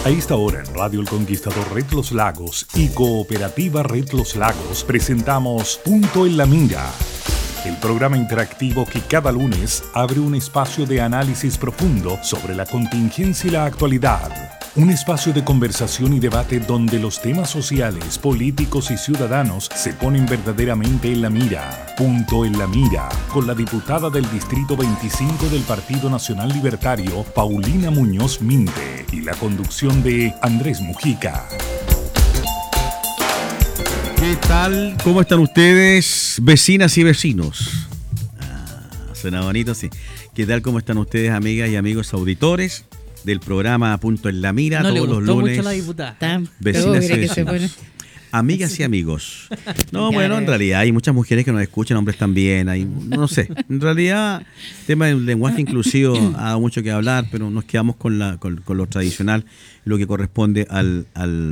A esta hora en Radio El Conquistador Red Los Lagos y Cooperativa Red Los Lagos presentamos Punto en la Mira, el programa interactivo que cada lunes abre un espacio de análisis profundo sobre la contingencia y la actualidad. Un espacio de conversación y debate donde los temas sociales, políticos y ciudadanos se ponen verdaderamente en la mira. Punto en la Mira, con la diputada del Distrito 25 del Partido Nacional Libertario, Paulina Muñoz Minte, y la conducción de Andrés Mujica. ¿Qué tal? ¿Cómo están ustedes, vecinas y vecinos? Suena bonito, sí. ¿Qué tal? ¿Cómo están ustedes, amigas y amigos auditores del programa Punto en la Mira? No todos le los gustó lunes. mucho la diputada. Vecinas y vecinos. Amigas y amigos. No, bueno, en realidad hay muchas mujeres que nos escuchan, hombres también. Hay, no sé. En realidad, el tema del lenguaje inclusivo ha dado mucho que hablar, pero nos quedamos con lo tradicional, lo que corresponde al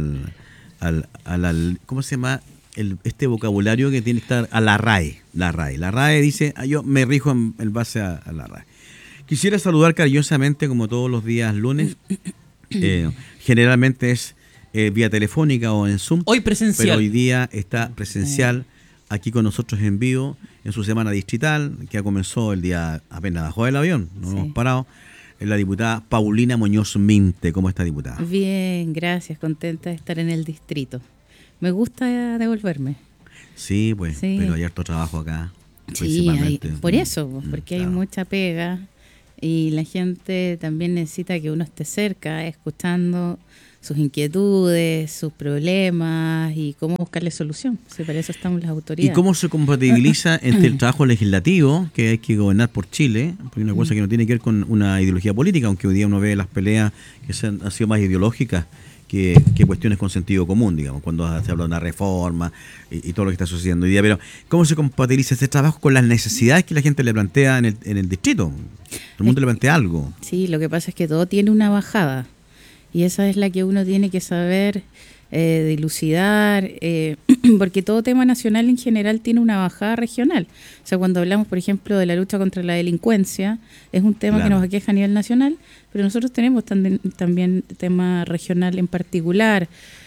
¿cómo se llama? Este vocabulario que tiene que estar a la RAE. La RAE dice, yo me rijo en base a la RAE. Quisiera saludar cariñosamente, como todos los días lunes. Generalmente es vía telefónica o en Zoom. Hoy presencial. Pero hoy día está presencial aquí con nosotros en vivo en su semana distrital, que ya comenzó el día apenas bajó del avión. No hemos parado. Es la diputada Paulina Muñoz Minte. ¿Cómo está, diputada? Bien, gracias. Contenta de estar en el distrito. Me gusta devolverme. Sí, pues, sí. Pero hay harto trabajo acá. Sí, por eso, porque hay mucha pega y la gente también necesita que uno esté cerca, escuchando sus inquietudes, sus problemas y cómo buscarle solución. Sí, para eso estamos las autoridades. ¿Y cómo se compatibiliza entre el trabajo legislativo, que hay que gobernar por Chile, porque una cosa que no tiene que ver con una ideología política, aunque hoy día uno ve las peleas que han sido más ideológicas que cuestiones con sentido común, digamos, cuando se habla de una reforma y todo lo que está sucediendo hoy día. Pero, ¿cómo se compatibiliza este trabajo con las necesidades que la gente le plantea en el distrito? El mundo le plantea algo. Sí, lo que pasa es que todo tiene una bajada y esa es la que uno tiene que saber dilucidar, porque todo tema nacional en general tiene una bajada regional. O sea, cuando hablamos, por ejemplo, de la lucha contra la delincuencia, es un tema que nos aqueja a nivel nacional, pero nosotros tenemos también tema regional en particular.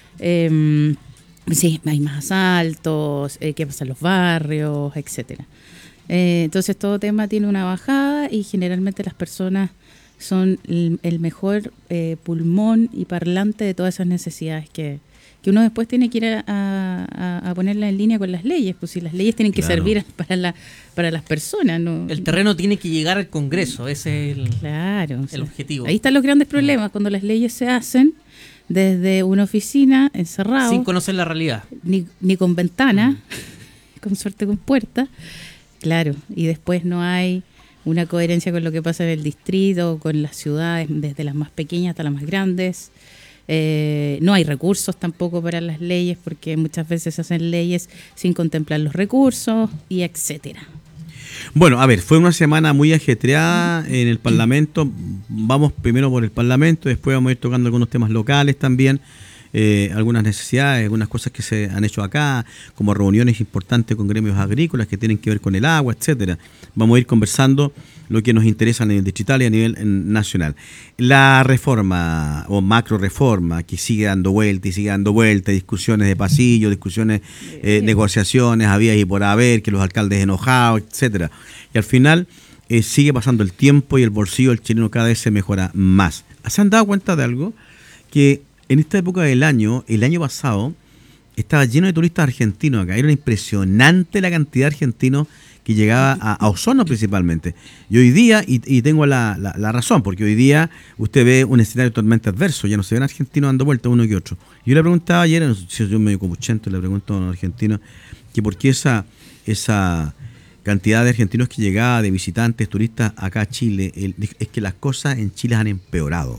Sí, hay más asaltos, qué pasa en los barrios, etcétera. Entonces todo tema tiene una bajada y generalmente las personas son el mejor pulmón y parlante de todas esas necesidades que uno después tiene que ir a ponerla en línea con las leyes, pues si las leyes tienen que servir para las personas. ¿No? El terreno tiene que llegar al Congreso, ese es el objetivo. Ahí están los grandes problemas, cuando las leyes se hacen desde una oficina, encerrado. Sin conocer la realidad. Ni con ventana, con suerte con puerta. Claro, y después no hay una coherencia con lo que pasa en el distrito, con las ciudades, desde las más pequeñas hasta las más grandes. No hay recursos tampoco para las leyes, porque muchas veces se hacen leyes sin contemplar los recursos y etcétera. Bueno, a ver, fue una semana muy ajetreada en el Parlamento. Vamos primero por el Parlamento, después vamos a ir tocando algunos temas locales también. Algunas necesidades, algunas cosas que se han hecho acá, como reuniones importantes con gremios agrícolas que tienen que ver con el agua, etcétera. Vamos a ir conversando lo que nos interesa a nivel distrital y a nivel nacional. La reforma o macro reforma que sigue dando vuelta y sigue dando vuelta, discusiones de pasillo, discusiones, negociaciones, había y por haber, que los alcaldes enojados, etcétera. Y al final sigue pasando el tiempo y el bolsillo del chileno cada vez se mejora más. ¿Se han dado cuenta de algo? Que en esta época del año, el año pasado, estaba lleno de turistas argentinos acá. Era impresionante la cantidad de argentinos que llegaba a Osorno principalmente. Y hoy día, y tengo la razón, porque hoy día usted ve un escenario totalmente adverso. Ya no se ven argentinos dando vueltas uno que otro. Yo le preguntaba ayer, no sé si yo medio copuchento, le pregunto a un argentino, que por qué esa cantidad de argentinos que llegaba, de visitantes, turistas acá a Chile, es que las cosas en Chile han empeorado.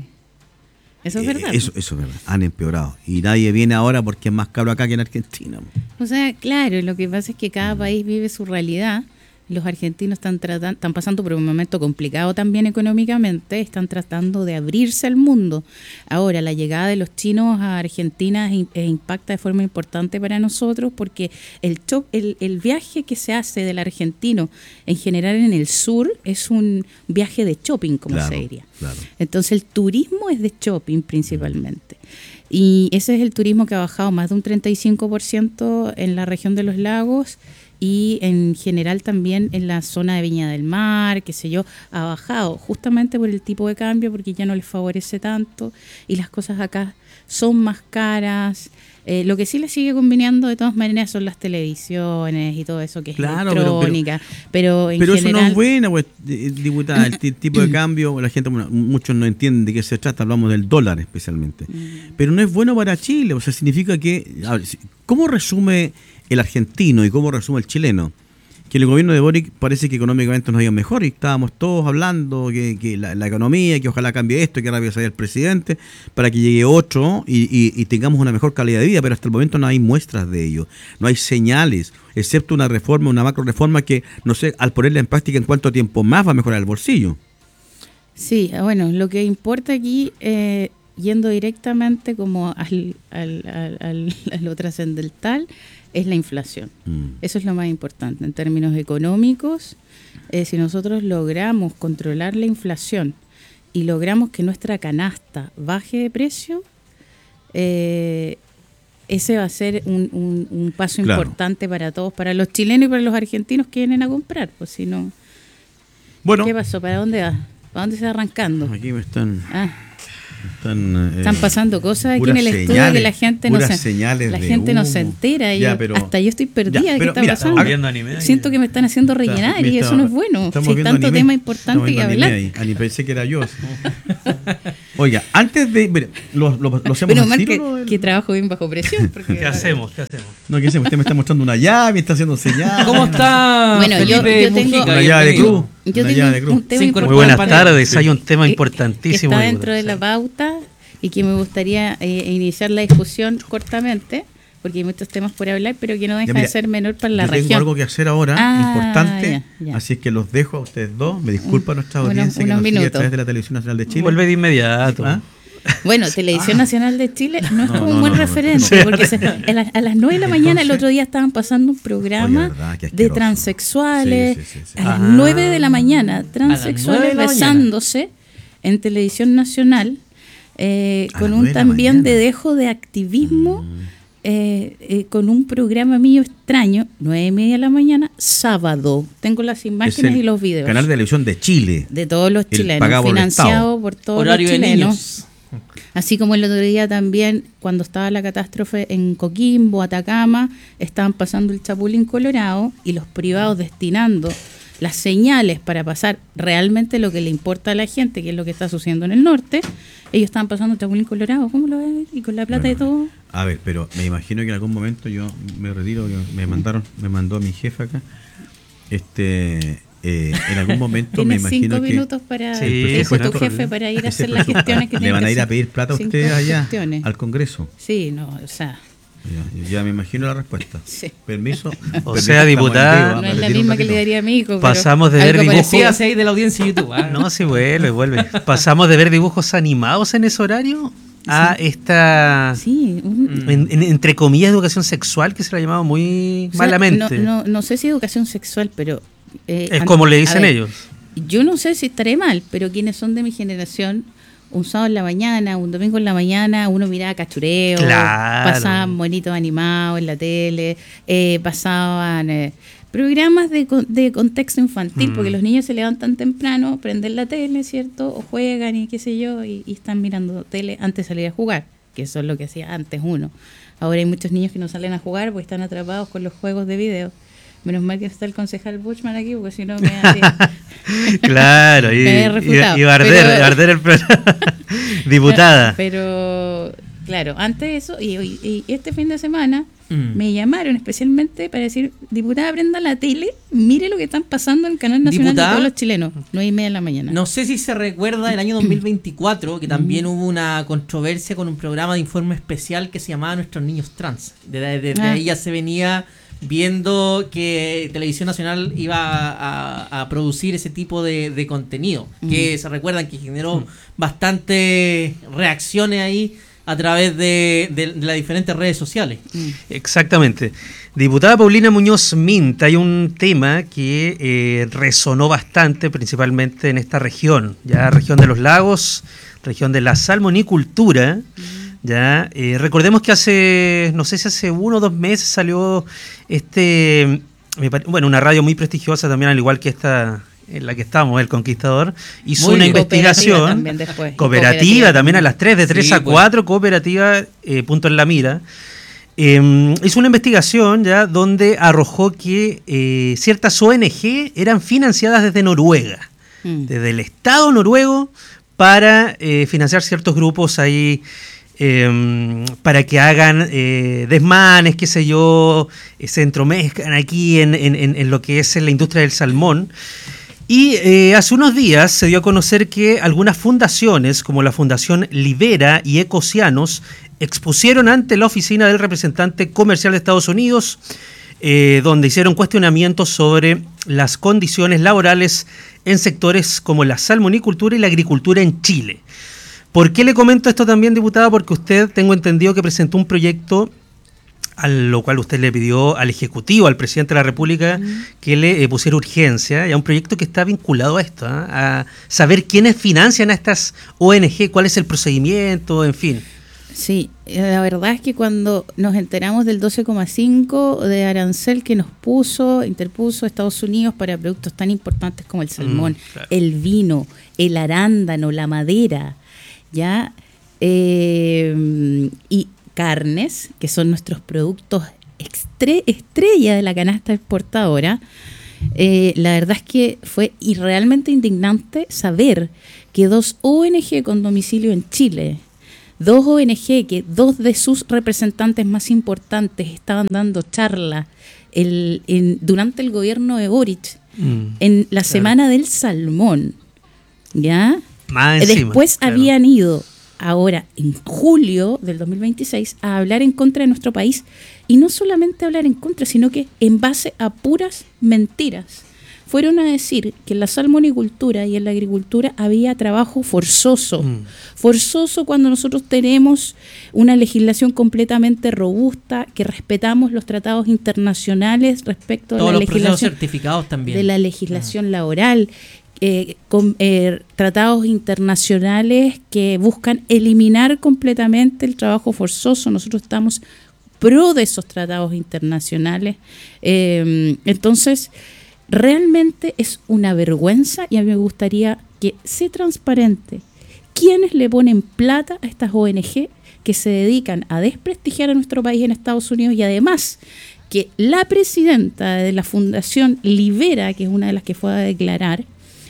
Eso es verdad. Eso es verdad, han empeorado. Y nadie viene ahora porque es más caro acá que en Argentina. O sea, claro, lo que pasa es que cada país vive su realidad, Los argentinos están pasando por un momento complicado también económicamente, están tratando de abrirse al mundo. Ahora, la llegada de los chinos a Argentina impacta de forma importante para nosotros porque el viaje que se hace del argentino en general en el sur es un viaje de shopping, como se diría. Claro. Entonces, el turismo es de shopping principalmente. Y ese es el turismo que ha bajado más de un 35% en la región de los lagos. Y en general también en la zona de Viña del Mar, qué sé yo, ha bajado justamente por el tipo de cambio, porque ya no les favorece tanto y las cosas acá son más caras. Lo que sí les sigue conveniendo de todas maneras son las televisiones y todo eso que es electrónica. Pero eso general, no es bueno, pues, diputada, el tipo de cambio, la gente, muchos no entienden de qué se trata, hablamos del dólar especialmente. Pero no es bueno para Chile, o sea, significa que, a ver, ¿cómo resume el argentino y cómo resume el chileno? Que el gobierno de Boric parece que económicamente nos ha ido mejor y estábamos todos hablando que la economía, que ojalá cambie esto, que rápido salga el presidente para que llegue otro y tengamos una mejor calidad de vida, pero hasta el momento no hay muestras de ello, no hay señales, excepto una reforma, una macro reforma que no sé, al ponerla en práctica en cuánto tiempo más va a mejorar el bolsillo. Sí, bueno, lo que importa aquí, yendo directamente como a lo trascendental, es la inflación. Eso es lo más importante en términos económicos. Si nosotros logramos controlar la inflación y logramos que nuestra canasta baje de precio, ese va a ser un paso importante para todos, para los chilenos y para los argentinos que vienen a comprar. Pues si no, bueno, ¿qué pasó? ¿Para dónde va? ¿Para dónde se va arrancando? Aquí me están... Están pasando cosas aquí en el estudio que la gente no se entera. Hasta yo estoy perdida de qué está pasando. Siento que me están haciendo rellenar y eso no es bueno. Si hay tanto tema importante que hablar. Pensé que era yo. Oiga, antes de... ¿Lo hacemos pero mal que trabajo bien bajo presión. Porque, ¿Qué hacemos? No, ¿qué hacemos? Usted me está mostrando una llave, está haciendo señal. ¿Cómo está? Bueno, yo tengo una llave de cruz. Yo tengo un tema muy buenas tardes, hay un tema importantísimo. Que está dentro de la pauta y que me gustaría iniciar la discusión cortamente, porque hay muchos temas por hablar, pero que no deja de ser menor para la región. Tengo algo que hacer ahora, importante, así es que los dejo a ustedes dos. Me disculpa nuestra audiencia que nos sigue a través de la Televisión Nacional de Chile. Vuelve de inmediato. Bueno, Televisión Nacional de Chile no es como un buen referente, porque a las 9 de la mañana el otro día estaban pasando un programa de transexuales, a las 9 de la mañana, transexuales besándose en Televisión Nacional, con un también de dejo de activismo, con un programa mío extraño, 9:30 de la mañana, sábado. Tengo las imágenes y los videos. Canal de Televisión de Chile. De todos los chilenos, financiado por todos los chilenos. Así como el otro día también, cuando estaba la catástrofe en Coquimbo, Atacama, estaban pasando el Chapulín Colorado y los privados destinando las señales para pasar realmente lo que le importa a la gente, que es lo que está sucediendo en el norte. Ellos estaban pasando el Chapulín Colorado, ¿cómo lo ves? Y con la plata de todo. A ver, pero me imagino que en algún momento yo me retiro, que me mandó mi jefe acá. En algún momento me imagino 5 minutos para tu jefe para ir a hacer las gestiones que le van a ir a pedir plata a ustedes allá al Congreso. Sí, no, o sea, ya me imagino la respuesta. Sí. Permiso. O sea, diputada, no es la misma que le daría a mi hijo. Pasamos de ver dibujos. Ahí de la audiencia de YouTube. No, sí, vuelve. Pasamos de ver dibujos animados en ese horario a esta, entre comillas, educación sexual, que se la ha llamado muy malamente. No sé si educación sexual, pero... es como le dicen ellos. Yo no sé si estaré mal, pero quienes son de mi generación, un sábado en la mañana, un domingo en la mañana, uno miraba cachureo, pasaban bonitos animados en la tele, pasaban programas de contexto infantil, porque los niños se levantan temprano, prenden la tele, ¿cierto? O juegan y qué sé yo, y están mirando tele antes de salir a jugar, que eso es lo que hacía antes uno. Ahora hay muchos niños que no salen a jugar porque están atrapados con los juegos de video. Menos mal que está el concejal Buchmann aquí, porque si no me haría... Claro, y arder el programa. Diputada. Pero, claro, antes de eso, y este fin de semana, me llamaron especialmente para decir, diputada, prenda la tele, mire lo que están pasando en el Canal Nacional de todos los chilenos, 9:30 de la mañana. No sé si se recuerda el año 2024, que también hubo una controversia con un programa de informe especial que se llamaba Nuestros Niños Trans. Desde ahí ya se venía viendo que Televisión Nacional iba a producir ese tipo de contenido, que se recuerdan que generó bastantes reacciones ahí a través de las diferentes redes sociales. Exactamente. Diputada Paulina Muñoz Mint, hay un tema que resonó bastante, principalmente en esta región, ya región de los lagos, región de la salmonicultura. Ya, recordemos que no sé si hace 1 o 2 meses salió una radio muy prestigiosa también, al igual que esta en la que estamos, El Conquistador, hizo una investigación cooperativa también a las 3, de 3 a 4, cooperativa, punto en la mira. Hizo una investigación ya donde arrojó que ciertas ONG eran financiadas desde Noruega, desde el Estado noruego, para financiar ciertos grupos ahí, para que hagan desmanes, qué sé yo, se entromezcan aquí en lo que es la industria del salmón. Y hace unos días se dio a conocer que algunas fundaciones, como la Fundación Libera y Ecocianos, expusieron ante la oficina del representante comercial de Estados Unidos, donde hicieron cuestionamientos sobre las condiciones laborales en sectores como la salmonicultura y la agricultura en Chile. ¿Por qué le comento esto también, diputada? Porque usted, tengo entendido que presentó un proyecto a lo cual usted le pidió al Ejecutivo, al Presidente de la República, que le pusiera urgencia, y a un proyecto que está vinculado a esto, a saber quiénes financian a estas ONG, cuál es el procedimiento, en fin. Sí, la verdad es que cuando nos enteramos del 12,5 de arancel que interpuso Estados Unidos para productos tan importantes como el salmón, claro, el vino, el arándano, la madera, ¿ya? Y carnes, que son nuestros productos estrella de la canasta exportadora, la verdad es que fue realmente indignante saber que 2 ONG con domicilio en Chile, 2 ONG que 2 de sus representantes más importantes estaban dando charla durante el gobierno de Boric, en la semana del salmón, ¿ya? Después habían ido ahora en julio del 2026 a hablar en contra de nuestro país, y no solamente hablar en contra, sino que en base a puras mentiras. Fueron a decir que en la salmonicultura y en la agricultura había trabajo forzoso. Forzoso cuando nosotros tenemos una legislación completamente robusta, que respetamos los tratados internacionales respecto a la legislación certificados también de la legislación laboral, con tratados internacionales que buscan eliminar completamente el trabajo forzoso. Nosotros estamos pro de esos tratados internacionales. Entonces, realmente es una vergüenza, y a mí me gustaría que sea transparente quiénes le ponen plata a estas ONG que se dedican a desprestigiar a nuestro país en Estados Unidos, y además que la presidenta de la Fundación Libera, que es una de las que fue a declarar,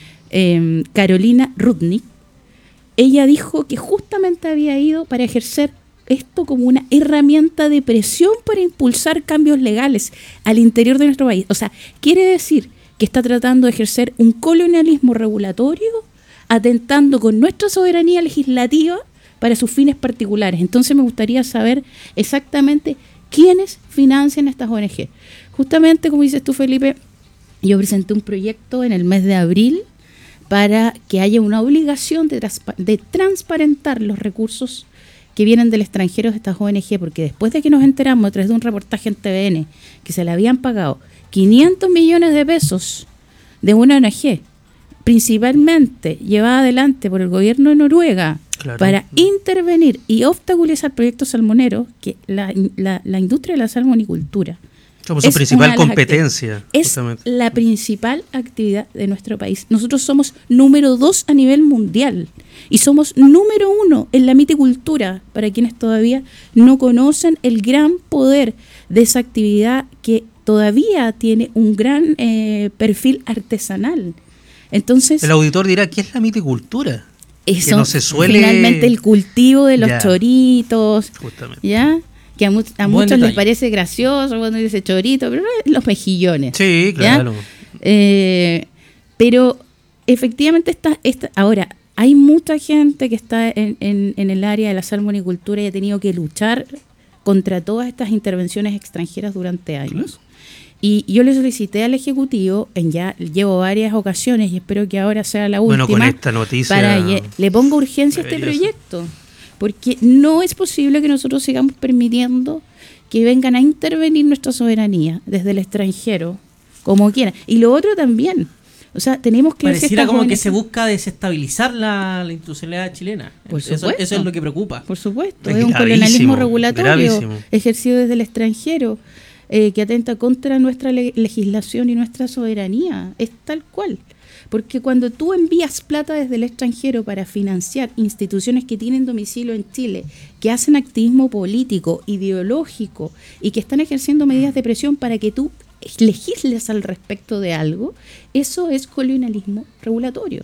Carolina Rudnick, ella dijo que justamente había ido para ejercer esto como una herramienta de presión para impulsar cambios legales al interior de nuestro país. O sea, quiere decir que está tratando de ejercer un colonialismo regulatorio, atentando con nuestra soberanía legislativa para sus fines particulares. Entonces me gustaría saber exactamente quiénes financian estas ONG. Justamente, como dices tú, Felipe, yo presenté un proyecto en el mes de abril para que haya una obligación de transparentar los recursos que vienen del extranjero de estas ONG, porque después de que nos enteramos a través de un reportaje en TVN que se le habían pagado 500 millones de pesos de una ONG, principalmente llevada adelante por el gobierno de Noruega, claro, para intervenir y obstaculizar proyectos salmoneros, que la industria de la salmonicultura como su principal competencia. Es la principal actividad de nuestro país. Nosotros somos número 2 a nivel mundial y somos número 1 en la miticultura, para quienes todavía no conocen el gran poder de esa actividad, que todavía tiene un gran perfil artesanal. Entonces, el auditor dirá, ¿qué es la miticultura? Eso, que no se suele... finalmente el cultivo de los choritos, justamente, ¿ya? Que a muchos les parece gracioso cuando dice chorito, pero los mejillones. Sí, claro. Pero efectivamente ahora hay mucha gente que está en el área de la salmonicultura y ha tenido que luchar contra todas estas intervenciones extranjeras durante años. Y yo le solicité al Ejecutivo, ya llevo varias ocasiones y espero que ahora sea la última, con esta noticia para que le ponga urgencia a este proyecto, porque no es posible que nosotros sigamos permitiendo que vengan a intervenir nuestra soberanía desde el extranjero, como quieran. Y lo otro también, o sea, tenemos que... Pareciera como que se busca desestabilizar la institucionalidad chilena. Por eso es lo que preocupa. Por supuesto, es un colonialismo regulatorio ejercido desde el extranjero, que atenta contra nuestra legislación y nuestra soberanía. Es tal cual. Porque cuando tú envías plata desde el extranjero para financiar instituciones que tienen domicilio en Chile, que hacen activismo político, ideológico y que están ejerciendo medidas de presión para que tú legisles al respecto de algo, eso es colonialismo regulatorio.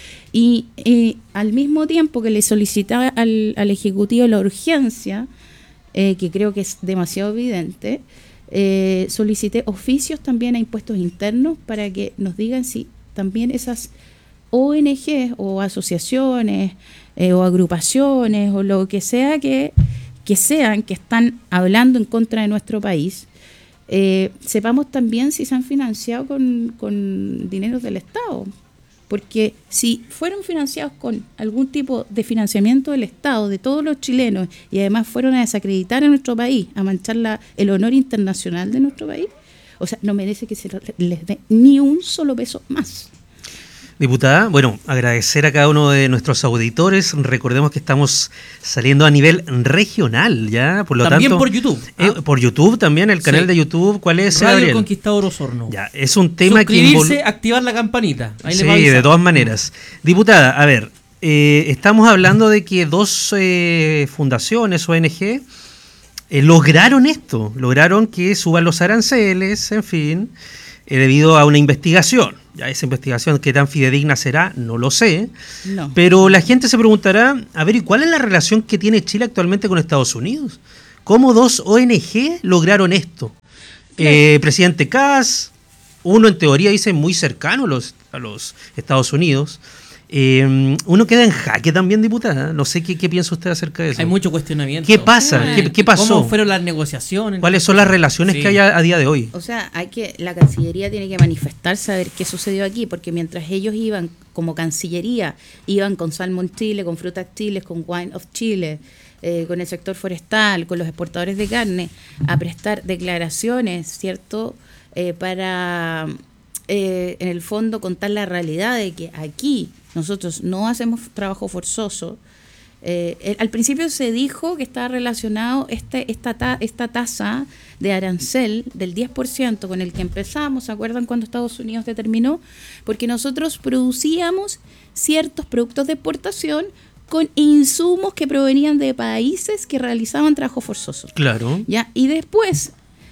Y al mismo tiempo que le solicitaba al Ejecutivo la urgencia, que creo que es demasiado evidente, solicité oficios también a impuestos internos para que nos digan si también esas ONGs o asociaciones o agrupaciones o lo que sea que están hablando en contra de nuestro país, sepamos también si se han financiado con dineros del Estado. Porque si fueron financiados con algún tipo de financiamiento del Estado, de todos los chilenos, y además fueron a desacreditar a nuestro país, a manchar el honor internacional de nuestro país, o sea, no merece que se les dé ni un solo peso más. Diputada, bueno, agradecer a cada uno de nuestros auditores. Recordemos que estamos saliendo a nivel regional, ¿ya? Por lo también tanto, por YouTube. Por YouTube también, el canal de YouTube. ¿Cuál es, Radio Gabriel? Conquistador Osorno. Ya, es un tema suscribirse, activar la campanita. Ahí sí, de todas maneras. Diputada, a ver, estamos hablando de que dos fundaciones, ONG, lograron esto. Lograron que suban los aranceles, en fin, debido a una investigación. Ya esa investigación, ¿qué tan fidedigna será? No lo sé. No. Pero la gente se preguntará, a ver, ¿y cuál es la relación que tiene Chile actualmente con Estados Unidos? ¿Cómo dos ONG lograron esto? Presidente Kass, uno en teoría dice muy cercano a los Estados Unidos. Uno queda en jaque también, diputada. No sé qué piensa usted acerca de eso. Hay mucho cuestionamiento. ¿Qué pasa? ¿Qué pasó? ¿Cómo fueron las negociaciones? ¿Cuáles son las relaciones que hay a día de hoy? O sea, la Cancillería tiene que manifestarse a ver qué sucedió aquí, porque mientras ellos iban como Cancillería, iban con Salmon Chile, con Frutas Chile, con Wine of Chile, con el sector forestal, con los exportadores de carne, a prestar declaraciones, ¿cierto? Para, en el fondo, contar la realidad de que aquí nosotros no hacemos trabajo forzoso. Al principio se dijo que estaba relacionado esta tasa de arancel del 10% con el que empezamos, ¿se acuerdan cuando Estados Unidos determinó? Porque nosotros producíamos ciertos productos de exportación con insumos que provenían de países que realizaban trabajo forzoso. Claro. ¿Ya? Y después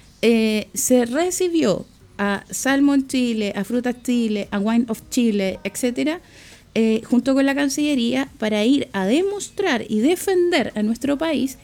se recibió a Salmon Chile, a Frutas Chile, a Wine of Chile, etcétera, junto con la Cancillería, para ir a demostrar y defender a nuestro país,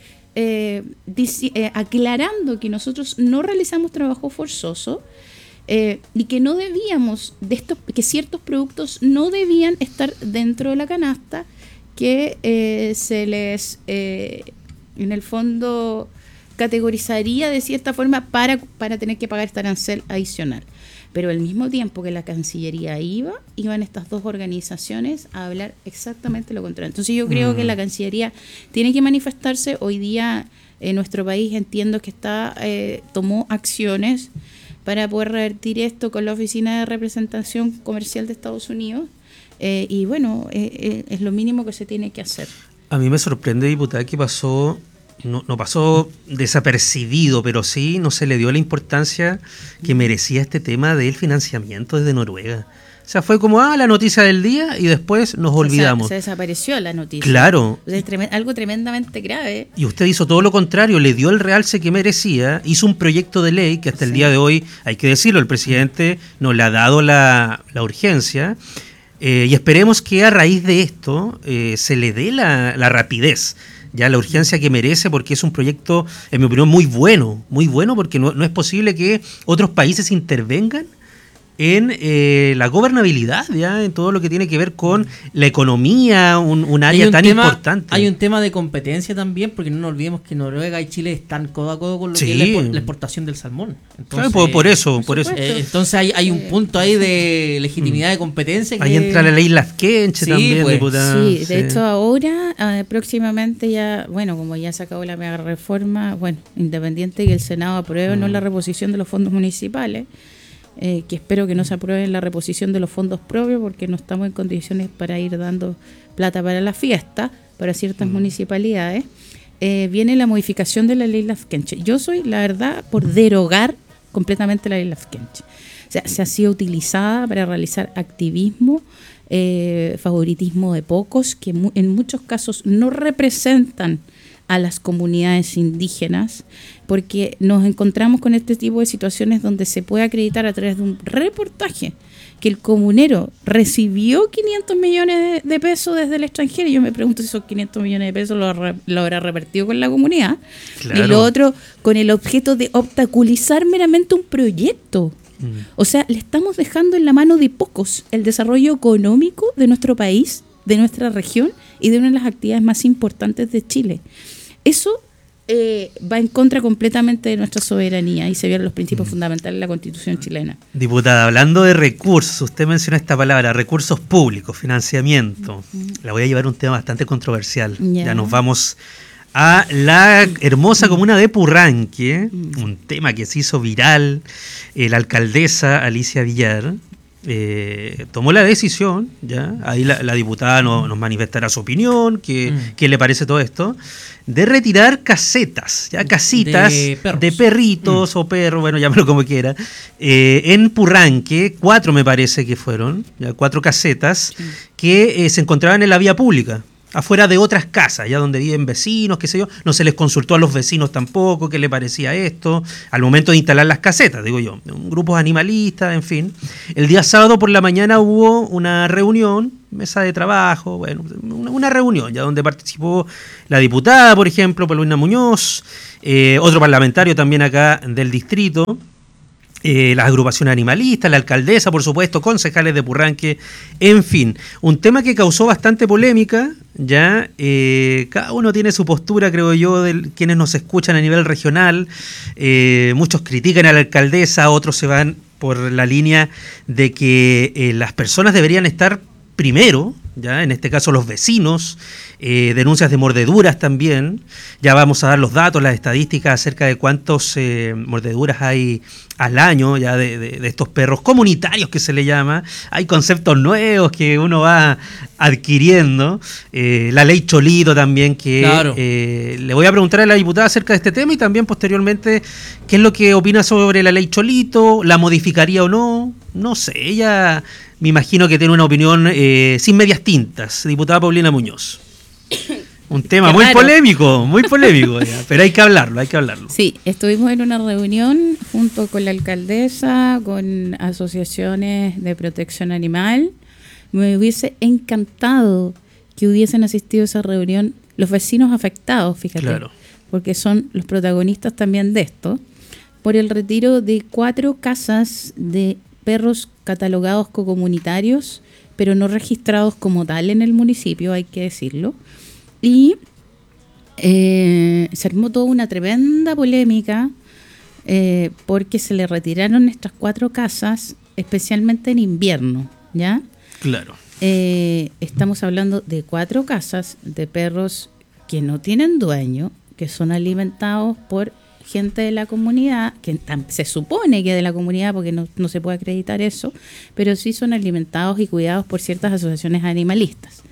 aclarando que nosotros no realizamos trabajo forzoso y que no debíamos, que ciertos productos no debían estar dentro de la canasta, que se les, en el fondo, categorizaría de cierta forma para tener que pagar este arancel adicional. Pero al mismo tiempo que la Cancillería iban estas dos organizaciones a hablar exactamente lo contrario. Entonces yo creo que la Cancillería tiene que manifestarse. Hoy día en nuestro país entiendo que tomó acciones para poder revertir esto con la Oficina de Representación Comercial de Estados Unidos. Y bueno, es lo mínimo que se tiene que hacer. A mí me sorprende, diputada, que pasó... No pasó desapercibido, pero sí no se le dio la importancia que merecía este tema del financiamiento desde Noruega. O sea, fue como la noticia del día y después nos olvidamos. Se desapareció la noticia. Claro. O sea, es algo tremendamente grave. Y usted hizo todo lo contrario, le dio el realce que merecía, hizo un proyecto de ley que hasta el día de hoy, hay que decirlo, el presidente nos le ha dado la urgencia. Y esperemos que a raíz de esto se le dé la rapidez, ya la urgencia que merece, porque es un proyecto, en mi opinión, muy bueno, porque no es posible que otros países intervengan en la gobernabilidad, ya en todo lo que tiene que ver con la economía, un área tan importante. Hay un tema de competencia también, porque no nos olvidemos que Noruega y Chile están codo a codo con lo que es la exportación del salmón. Entonces, claro, por eso. Entonces hay un punto ahí de legitimidad de competencia. Ahí entra la ley Lafkenche también, pues, diputada. Sí, de hecho ahora, próximamente ya, bueno, como ya se acabó la mega reforma, bueno, independiente que el Senado apruebe o no la reposición de los fondos municipales, que espero que no se apruebe la reposición de los fondos propios, porque no estamos en condiciones para ir dando plata para la fiesta, para ciertas municipalidades, viene la modificación de la ley Lafkenche. Yo soy, la verdad, por derogar completamente la ley Lafkenche. O sea, se ha sido utilizada para realizar activismo, favoritismo de pocos, que en muchos casos no representan a las comunidades indígenas, porque nos encontramos con este tipo de situaciones donde se puede acreditar a través de un reportaje que el comunero recibió 500 millones de pesos desde el extranjero, y yo me pregunto si esos 500 millones de pesos lo habrá revertido con la comunidad, claro. Y lo otro con el objeto de obstaculizar meramente un proyecto. O sea, le estamos dejando en la mano de pocos el desarrollo económico de nuestro país, de nuestra región y de una de las actividades más importantes de Chile. Eso va en contra completamente de nuestra soberanía y se violan los principios fundamentales de la Constitución chilena. Diputada, hablando de recursos, usted menciona esta palabra, recursos públicos, financiamiento. La voy a llevar a un tema bastante controversial. Ya nos vamos a la hermosa comuna de Purranque, un tema que se hizo viral. La alcaldesa Alicia Villar tomó la decisión, ya ahí la diputada nos manifestará su opinión, qué le parece todo esto, de retirar casetas, ya casitas de perritos o perros, bueno, llámalo como quiera, en Purranque, 4 me parece que fueron, ya 4 casetas que se encontraban en la vía pública, afuera de otras casas, ya donde viven vecinos, qué sé yo, no se les consultó a los vecinos tampoco qué le parecía esto, al momento de instalar las casetas, digo yo, grupos animalistas, en fin. El día sábado por la mañana hubo una reunión, mesa de trabajo, bueno, una reunión, ya donde participó la diputada, por ejemplo, Paulina Muñoz, otro parlamentario también acá del distrito, las agrupaciones animalistas, la alcaldesa, por supuesto, concejales de Purranque, en fin, un tema que causó bastante polémica, ya cada uno tiene su postura, creo yo, de quienes nos escuchan a nivel regional, muchos critican a la alcaldesa, otros se van por la línea de que las personas deberían estar primero, ya en este caso los vecinos, denuncias de mordeduras también, ya vamos a dar los datos, las estadísticas acerca de cuántos mordeduras hay al año ya de estos perros comunitarios que se le llama, hay conceptos nuevos que uno va adquiriendo, la ley Cholito también, que claro. Le voy a preguntar a la diputada acerca de este tema y también posteriormente qué es lo que opina sobre la ley Cholito, la modificaría o no sé, ella me imagino que tiene una opinión sin medias tintas, diputada Paulina Muñoz. Un tema muy polémico, ya, pero hay que hablarlo. Sí, estuvimos en una reunión junto con la alcaldesa, con asociaciones de protección animal. Me hubiese encantado que hubiesen asistido a esa reunión los vecinos afectados, fíjate, claro. Porque son los protagonistas también de esto, por el retiro de 4 casas de perros catalogados comunitarios, pero no registrados como tal en el municipio, hay que decirlo. Y se armó toda una tremenda polémica porque se le retiraron estas 4 casas, especialmente en invierno, ¿ya? Claro. Estamos hablando de 4 casas de perros que no tienen dueño, que son alimentados por gente de la comunidad, que se supone que de la comunidad, porque no se puede acreditar eso, pero sí son alimentados y cuidados por ciertas asociaciones animalistas.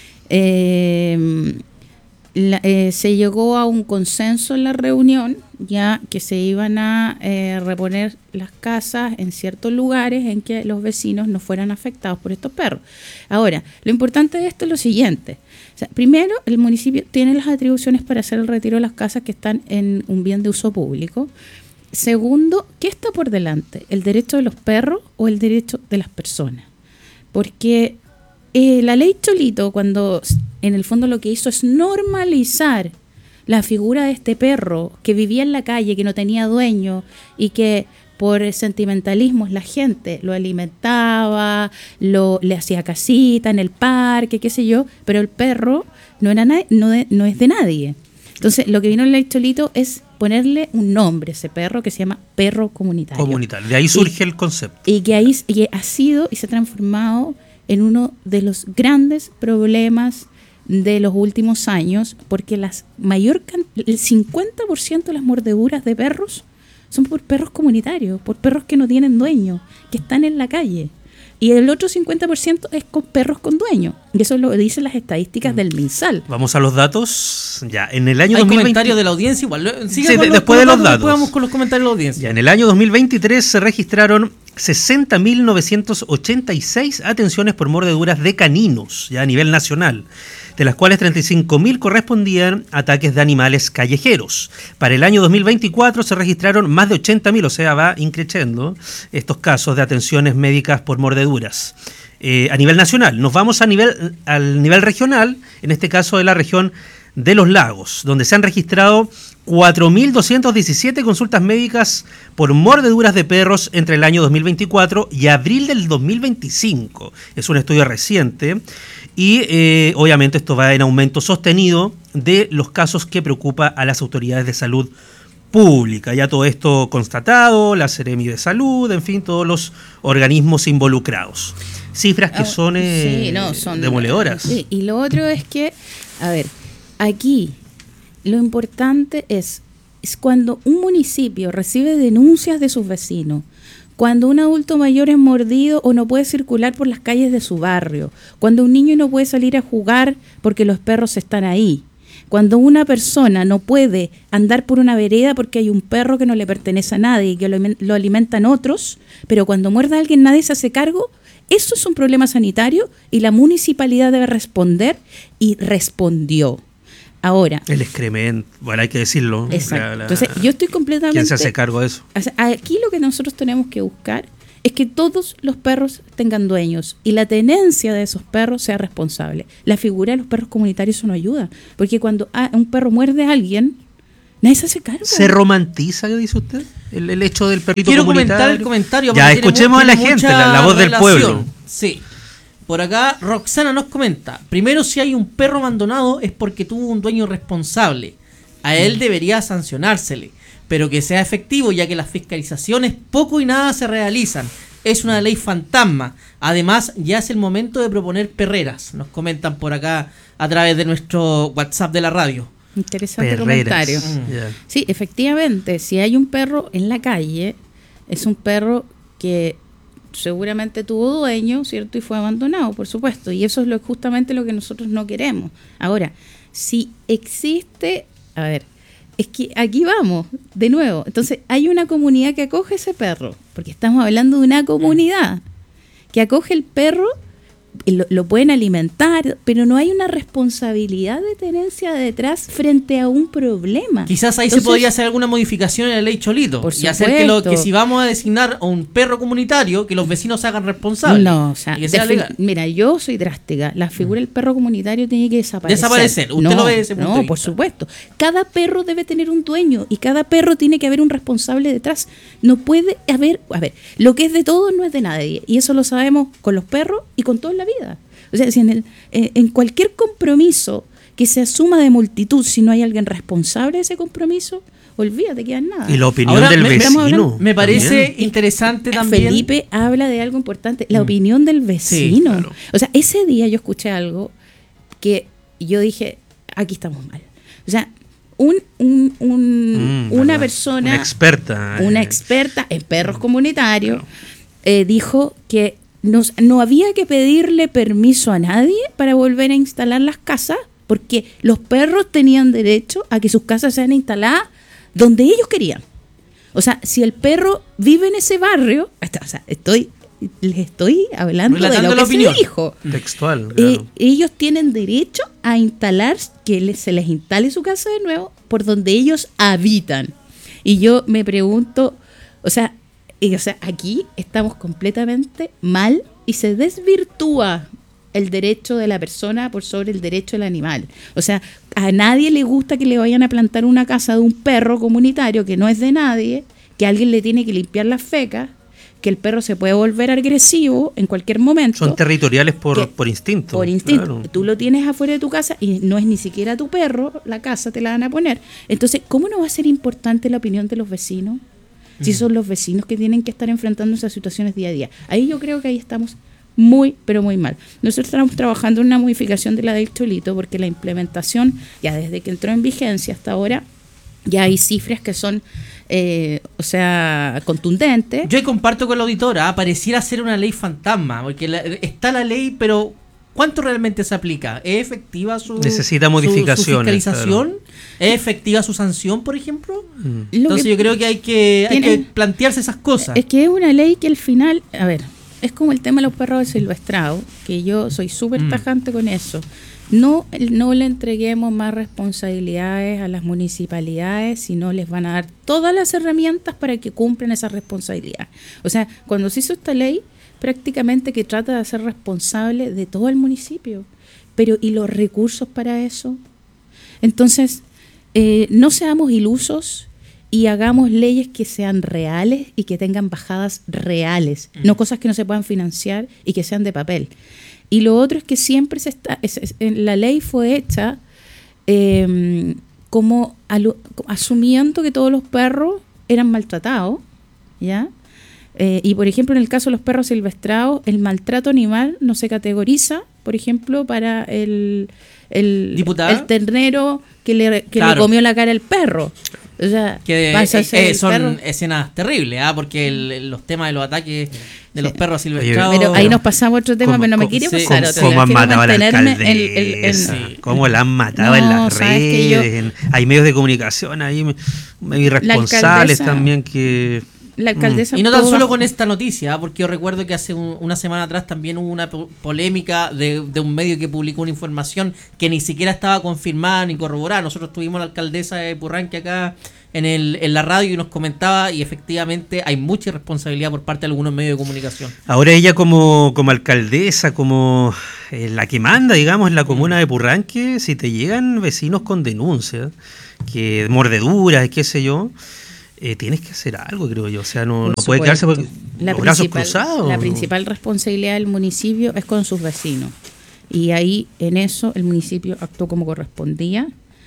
Se llegó a un consenso en la reunión, ya que se iban a reponer las casas en ciertos lugares en que los vecinos no fueran afectados por estos perros. Ahora, lo importante de esto es lo siguiente. O sea, primero, el municipio tiene las atribuciones para hacer el retiro de las casas que están en un bien de uso público. Segundo, ¿qué está por delante? ¿El derecho de los perros o el derecho de las personas? Porque la ley Cholito, cuando en el fondo lo que hizo es normalizar la figura de este perro que vivía en la calle, que no tenía dueño y que por sentimentalismos la gente lo alimentaba, le hacía casita en el parque, qué sé yo, pero el perro no es de nadie. Entonces, lo que vino el Ley Cholito es ponerle un nombre a ese perro que se llama perro comunitario. De ahí surge el concepto. Y que ha sido y se ha transformado en uno de los grandes problemas de los últimos años, porque el 50% de las mordeduras de perros son por perros comunitarios, por perros que no tienen dueño, que están en la calle. Y el otro 50% es con perros con dueño. Y eso lo dicen las estadísticas del MinSal. Vamos a los datos. Ya, en el año Hay 2020... comentarios de la audiencia igual. Después de los datos. Después vamos con los comentarios de la audiencia. Ya, en el año 2023 se registraron 60.986 atenciones por mordeduras de caninos, ya a nivel nacional, de las cuales 35.000 correspondían a ataques de animales callejeros. Para el año 2024 se registraron más de 80.000, o sea, va increciendo estos casos de atenciones médicas por mordeduras. A nivel nacional, nos vamos al nivel regional, en este caso de la región de Los Lagos, donde se han registrado 4.217 consultas médicas por mordeduras de perros entre el año 2024 y abril del 2025. Es un estudio reciente y obviamente esto va en aumento sostenido de los casos que preocupa a las autoridades de salud pública. Ya todo esto constatado, la Seremi de Salud, en fin, todos los organismos involucrados. Cifras que son demoledoras. Sí, y lo otro es que, a ver, aquí lo importante es cuando un municipio recibe denuncias de sus vecinos, cuando un adulto mayor es mordido o no puede circular por las calles de su barrio, cuando un niño no puede salir a jugar porque los perros están ahí, cuando una persona no puede andar por una vereda porque hay un perro que no le pertenece a nadie y que lo alimentan otros, pero cuando muerde a alguien nadie se hace cargo, eso es un problema sanitario y la municipalidad debe responder, y respondió. Ahora, el excremento, bueno, hay que decirlo. Exacto. Entonces, yo estoy completamente... ¿Quién se hace cargo de eso? Aquí lo que nosotros tenemos que buscar es que todos los perros tengan dueños y la tenencia de esos perros sea responsable. La figura de los perros comunitarios eso no ayuda, porque cuando un perro muerde a alguien, nadie se hace cargo. ¿Se romantiza, qué dice usted? El hecho del perrito Quiero comunitario. comentar el comentario. Ya, escuchemos a la gente, la voz del pueblo. Sí. Por acá, Roxana nos comenta: primero, si hay un perro abandonado es porque tuvo un dueño responsable. A él debería sancionársele, pero que sea efectivo, ya que las fiscalizaciones poco y nada se realizan. Es una ley fantasma. Además, ya es el momento de proponer perreras. Nos comentan por acá a través de nuestro WhatsApp de la radio. Interesante comentario. Yeah. Sí, efectivamente, si hay un perro en la calle, es un perro que seguramente tuvo dueño, ¿cierto? Y fue abandonado, por supuesto. Y eso es justamente lo que nosotros no queremos. Ahora, si existe... A ver, es que aquí vamos, de nuevo. Entonces, hay una comunidad que acoge ese perro, porque estamos hablando de una comunidad que acoge el perro, lo pueden alimentar, pero no hay una responsabilidad de tenencia detrás frente a un problema. Quizás ahí se podría hacer alguna modificación en la ley Cholito y hacer que si vamos a designar a un perro comunitario, que los vecinos se hagan responsables. No, o sea, mira, yo soy drástica. La figura del perro comunitario tiene que desaparecer. ¿Usted lo ve desde ese punto de vista? No, por supuesto. Cada perro debe tener un dueño y cada perro tiene que haber un responsable detrás. No puede haber, lo que es de todos no es de nadie, y eso lo sabemos con los perros y con toda la vida. O sea, si en cualquier compromiso que se asuma de multitud, si no hay alguien responsable de ese compromiso, olvídate que nada. Y la opinión del vecino. Me parece interesante también. Felipe habla de algo importante, la opinión del vecino. Sí, claro. O sea, ese día yo escuché algo que yo dije, aquí estamos mal. O sea, una persona... Una experta en perros comunitarios, dijo que no había que pedirle permiso a nadie para volver a instalar las casas, porque los perros tenían derecho a que sus casas sean instaladas donde ellos querían. O sea, si el perro vive en ese barrio, o sea, les estoy hablando de lo que se dijo. Textual, claro. Ellos tienen derecho a instalar, que se les instale su casa de nuevo por donde ellos habitan. Y yo me pregunto, o sea, aquí estamos completamente mal y se desvirtúa el derecho de la persona por sobre el derecho del animal. O sea, a nadie le gusta que le vayan a plantar una casa de un perro comunitario que no es de nadie, que alguien le tiene que limpiar las fecas, que el perro se puede volver agresivo en cualquier momento. Son territoriales por instinto. Por instinto. Claro. Tú lo tienes afuera de tu casa y no es ni siquiera tu perro, la casa te la van a poner. Entonces, ¿cómo no va a ser importante la opinión de los vecinos? Si son los vecinos que tienen que estar enfrentando esas situaciones día a día. Ahí yo creo que ahí estamos muy, pero muy mal. Nosotros estamos trabajando en una modificación de la del Cholito porque la implementación, ya desde que entró en vigencia hasta ahora, ya hay cifras que son, contundentes. Yo comparto con la auditora, pareciera ser una ley fantasma, porque está la ley, pero ¿cuánto realmente se aplica? ¿Es efectiva necesita modificaciones, su fiscalización? Claro. ¿Es efectiva su sanción, por ejemplo? Entonces yo creo que hay que plantearse esas cosas. Es que es una ley que al final, a ver, es como el tema de los perros silvestrados, que yo soy súper tajante con eso. No le entreguemos más responsabilidades a las municipalidades, sino les van a dar todas las herramientas para que cumplan esa responsabilidad. O sea, cuando se hizo esta ley, prácticamente que trata de ser responsable de todo el municipio. Pero ¿y los recursos para eso? Entonces, no seamos ilusos y hagamos leyes que sean reales y que tengan bajadas reales, no cosas que no se puedan financiar y que sean de papel. Y lo otro es que siempre la ley fue hecha como asumiendo que todos los perros eran maltratados, ¿ya? Y por ejemplo, en el caso de los perros silvestrados, el maltrato animal no se categoriza, por ejemplo, para el ternero que le comió la cara al perro. O sea, son escenas terribles, porque los temas de los ataques de los perros silvestrados. Pero ahí nos pasamos a otro tema, pero no me quiere pasar otro. ¿Cómo han matado a la alcaldesa? ¿Cómo la han matado en las redes? Hay medios de comunicación ahí irresponsables también que... La alcaldesa y no tan solo con esta noticia, porque yo recuerdo que hace una semana atrás también hubo una polémica de un medio que publicó una información que ni siquiera estaba confirmada ni corroborada. Nosotros tuvimos a la alcaldesa de Purranque acá en la radio y nos comentaba, y efectivamente hay mucha irresponsabilidad por parte de algunos medios de comunicación. Ahora ella como alcaldesa, como la que manda, digamos, en la comuna de Purranque, si te llegan vecinos con denuncias, que mordeduras, qué sé yo, tienes que hacer algo, creo yo. O sea, no puede quedarse con los brazos cruzados. La principal responsabilidad del municipio es con sus vecinos. Y ahí, en eso, el municipio actuó como correspondía.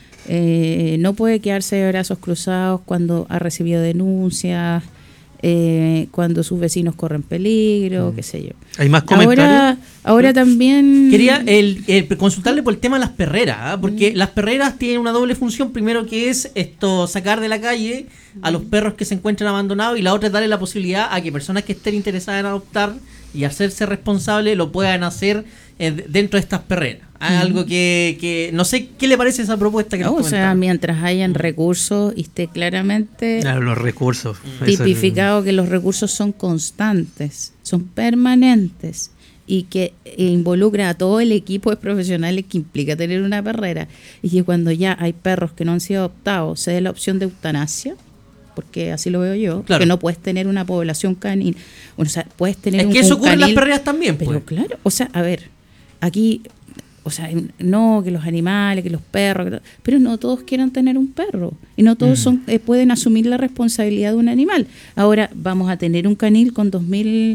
No puede quedarse de brazos cruzados cuando ha recibido denuncias, cuando sus vecinos corren peligro, qué sé yo. ¿Hay más comentarios? Ahora también... Quería consultarle por el tema de las perreras, porque las perreras tienen una doble función. Primero, que es sacar de la calle a los perros que se encuentran abandonados, y la otra es darle la posibilidad a que personas que estén interesadas en adoptar y hacerse responsables lo puedan hacer dentro de estas perreras. Algo que no sé qué le parece esa propuesta que nos comentaba. O sea, mientras hayan recursos y esté claramente los recursos tipificado que los recursos son constantes, son permanentes, y que involucra a todo el equipo de profesionales que implica tener una perrera, y que cuando ya hay perros que no han sido adoptados se dé la opción de eutanasia, porque así lo veo yo, claro, que no puedes tener una población canil, o sea, puedes tener que eso ocurre en las perreras también, pero pues. Claro, o sea, a ver, aquí, o sea, no que los animales, que los perros, pero no todos quieran tener un perro, y no todos pueden asumir la responsabilidad de un animal. Ahora vamos a tener un canil con 2.000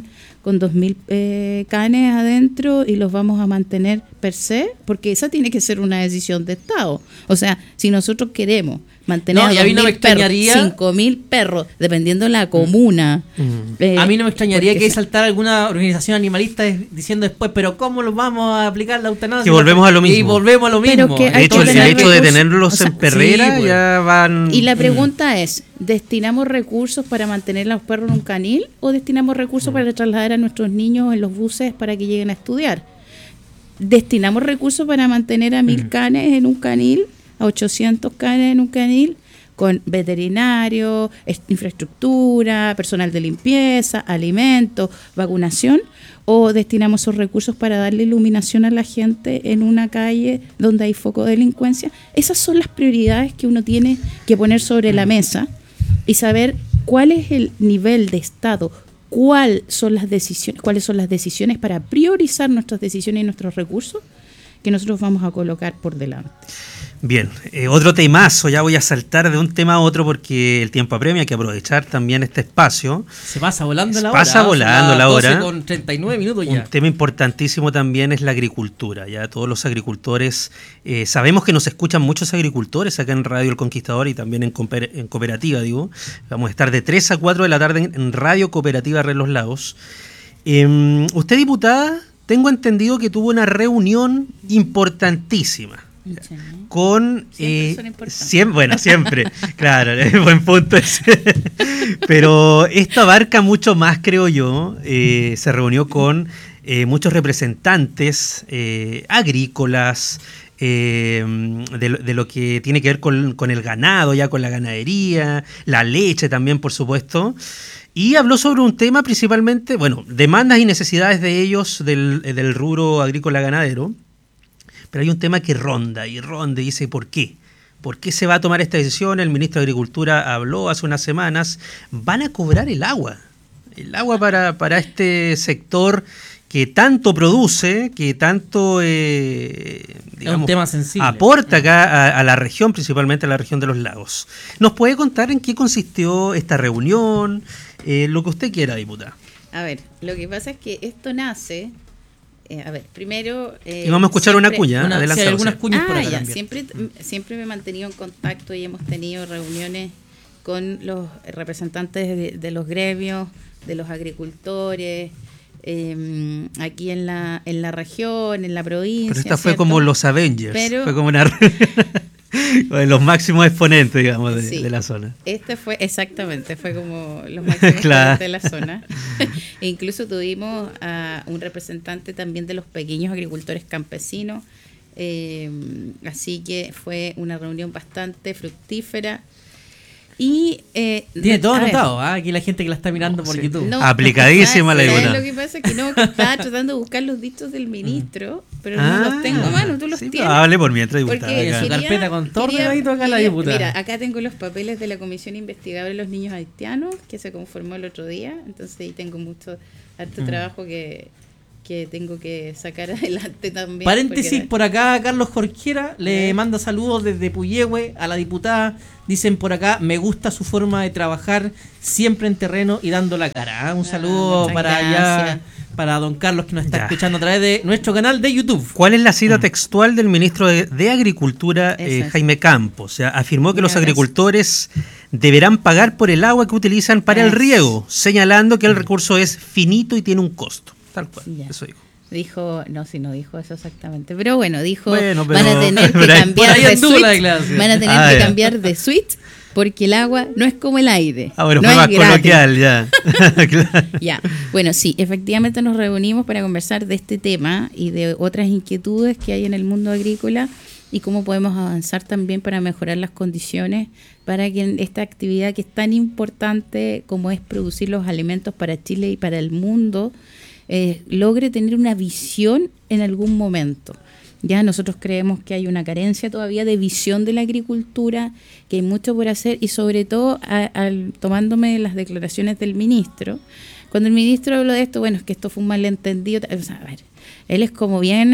canes adentro, y los vamos a mantener per se, porque esa tiene que ser una decisión de Estado. O sea, si nosotros queremos mantener a 5.000 perros, dependiendo de la comuna. A mí no me extrañaría que saltara alguna organización animalista diciendo después, pero ¿cómo los vamos a aplicar la eutanasia? Que volvemos a lo mismo. Y volvemos a lo mismo. De hecho, el hecho de tenerlos en perrera ya van... Y la pregunta es, ¿destinamos recursos para mantener a los perros en un canil, o destinamos recursos para trasladar a nuestros niños en los buses para que lleguen a estudiar? ¿Destinamos recursos para mantener a 1.000 canes en un canil, a 800 canes en un canil, con veterinarios, infraestructura, personal de limpieza, alimentos, vacunación? ¿O destinamos esos recursos para darle iluminación a la gente en una calle donde hay foco de delincuencia? Esas son las prioridades que uno tiene que poner sobre la mesa y saber cuál es el nivel de Estado, cuáles son las decisiones para priorizar nuestras decisiones y nuestros recursos que nosotros vamos a colocar por delante. Bien, otro temazo, ya voy a saltar de un tema a otro porque el tiempo apremia, hay que aprovechar también este espacio. Se pasa volando la hora. Pasa volando la hora. 12 con 39 minutos ya. Un tema importantísimo también es la agricultura. Ya todos los agricultores, sabemos que nos escuchan muchos agricultores acá en Radio El Conquistador y también en Cooperativa, digo. Vamos a estar de 3 a 4 de la tarde en Radio Cooperativa Red Los Lagos. Usted, diputada, tengo entendido que tuvo una reunión importantísima. Con siempre, claro, buen punto ese. Pero esto abarca mucho más, creo yo. Se reunió con muchos representantes agrícolas, de lo que tiene que ver con el ganado, ya con la ganadería, la leche también, por supuesto. Y habló sobre un tema principalmente, demandas y necesidades de ellos del rubro agrícola ganadero. Pero hay un tema que ronda y dice ¿por qué? ¿Por qué se va a tomar esta decisión? El ministro de Agricultura habló hace unas semanas. Van a cobrar el agua para este sector que tanto produce, que tanto digamos, un tema sensible. Aporta acá a la región, principalmente a la región de los lagos. ¿Nos puede contar en qué consistió esta reunión? Lo que usted quiera, diputada. A ver, lo que pasa es que esto nace... primero... y vamos a escuchar una cuña. Adelante. Sí, algunas cuñas por acá también. Siempre me he mantenido en contacto y hemos tenido reuniones con los representantes de los gremios, de los agricultores, aquí en la región, en la provincia. Pero esta fue como los Avengers, fue como una... los máximos exponentes, digamos, de la zona. Fue como los máximos exponentes de la zona. E incluso tuvimos a un representante también de los pequeños agricultores campesinos, así que fue una reunión bastante fructífera. Y tiene todo anotado, aquí la gente que la está mirando por YouTube. Aplicadísima la diputada. Lo que pasa es que estaba tratando de buscar los dichos del ministro, pero no los tengo a mano, tú los tienes. Hable por mientras, diputada. Porque su carpeta con todo ordenadito acá la diputada. Mira, acá tengo los papeles de la Comisión Investigadora de los Niños Haitianos, que se conformó el otro día, entonces ahí tengo harto trabajo que tengo que sacar adelante también. Paréntesis, por acá Carlos Jorquera le manda saludos desde Puyehue a la diputada. Dicen por acá, me gusta su forma de trabajar, siempre en terreno y dando la cara. Un saludo para don Carlos, que nos está escuchando a través de nuestro canal de YouTube. ¿Cuál es la cita textual del ministro de Agricultura, Jaime Campos? O sea, afirmó que los agricultores deberán pagar por el agua que utilizan para el riego, señalando que el recurso es finito y tiene un costo. Tal cual, eso dijo. Dijo, no dijo eso exactamente, pero bueno, dijo, van a tener que cambiar de suite, cambiar de suite, porque el agua no es como el aire. Bueno, no fue más coloquial, ya. Claro. Ya, bueno, sí, efectivamente nos reunimos para conversar de este tema y de otras inquietudes que hay en el mundo agrícola y cómo podemos avanzar también para mejorar las condiciones para que en esta actividad que es tan importante como es producir los alimentos para Chile y para el mundo, logre tener una visión en algún momento. Ya nosotros creemos que hay una carencia todavía de visión de la agricultura, que hay mucho por hacer y sobre todo tomándome las declaraciones del ministro. Cuando el ministro habló de esto, es que esto fue un malentendido. Él es como bien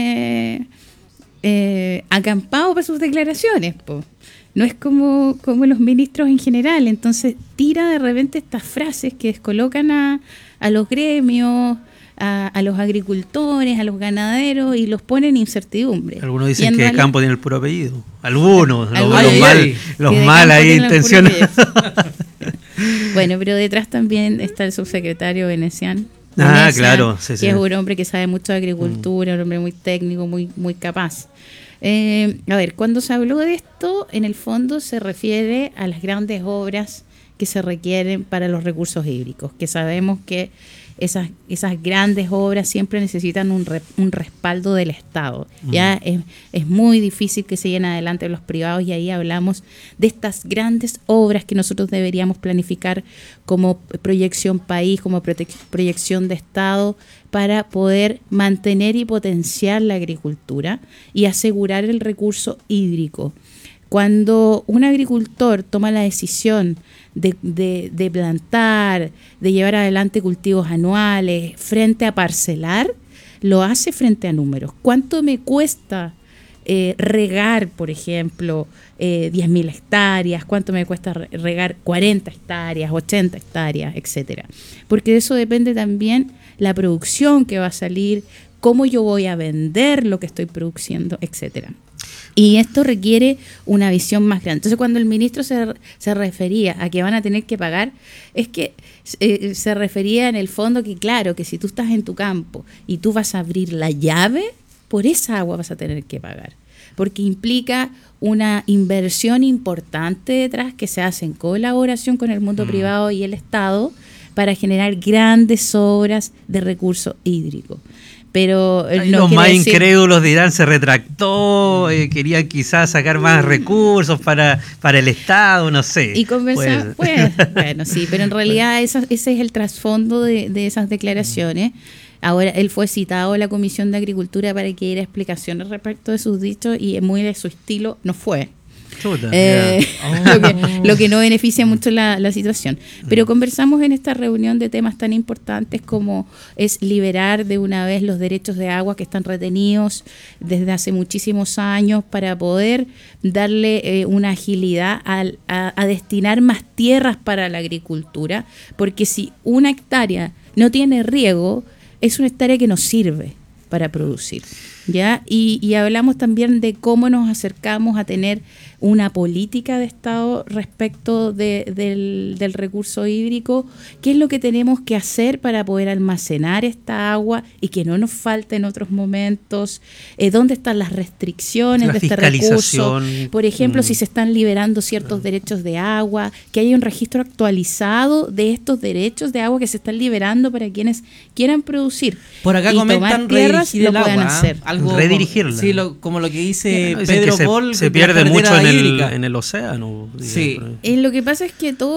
acampado para sus declaraciones, no es como los ministros en general. Entonces tira de repente estas frases que descolocan a los gremios, a los agricultores, a los ganaderos y los ponen en incertidumbre. Algunos dicen que Campo tiene el puro apellido. Algunos los mal ahí intencionados. Bueno, pero detrás también está el subsecretario Venecian. Claro, que es un hombre que sabe mucho de agricultura, un hombre muy técnico, muy capaz. Cuando se habló de esto, en el fondo se refiere a las grandes obras que se requieren para los recursos hídricos, que sabemos que esas grandes obras siempre necesitan un respaldo del Estado. Ya es muy difícil que se lleven adelante los privados y ahí hablamos de estas grandes obras que nosotros deberíamos planificar como proyección país, como proyección de Estado, para poder mantener y potenciar la agricultura y asegurar el recurso hídrico. Cuando un agricultor toma la decisión de plantar, de llevar adelante cultivos anuales, frente a parcelar, lo hace frente a números. ¿Cuánto me cuesta regar, por ejemplo, 10.000 hectáreas, cuánto me cuesta regar 40 hectáreas, 80 hectáreas, etcétera. Porque de eso depende también la producción que va a salir, cómo yo voy a vender lo que estoy produciendo, etcétera. Y esto requiere una visión más grande. Entonces, cuando el ministro se refería a que van a tener que pagar, es que se refería en el fondo que, claro, que si tú estás en tu campo y tú vas a abrir la llave, por esa agua vas a tener que pagar. Porque implica una inversión importante detrás que se hace en colaboración con el mundo privado y el Estado para generar grandes obras de recursos hídricos. Pero los más incrédulos dirán, se retractó, quería quizás sacar más recursos para el Estado, no sé. Y conversar, bueno, sí, pero en realidad ese es el trasfondo de esas declaraciones. Ahora, él fue citado a la Comisión de Agricultura para que diera explicaciones respecto de sus dichos y muy de su estilo no fue. Lo que no beneficia mucho la situación. Pero conversamos en esta reunión de temas tan importantes como es liberar de una vez los derechos de agua que están retenidos desde hace muchísimos años para poder darle una agilidad a destinar más tierras para la agricultura, porque si una hectárea no tiene riego, es una hectárea que no sirve para producir. ¿Ya? Y hablamos también de cómo nos acercamos a tener una política de Estado respecto del recurso hídrico, qué es lo que tenemos que hacer para poder almacenar esta agua y que no nos falte en otros momentos, dónde están las restricciones de este recurso, por ejemplo, si se están liberando ciertos derechos de agua, que haya un registro actualizado de estos derechos de agua que se están liberando para quienes quieran producir. Por acá y comentan redirigir el agua, hacer. Algo redirigirla. Sí, como lo que dice Pedro Paul. Se pierde mucho en el océano. Sí. Lo que pasa es que todo